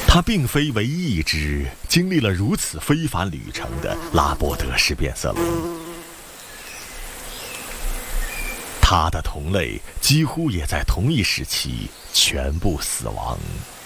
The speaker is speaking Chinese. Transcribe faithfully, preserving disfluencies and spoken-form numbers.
他并非唯一一只经历了如此非凡旅程的拉伯德氏变色龙。他的同类几乎也在同一时期全部死亡。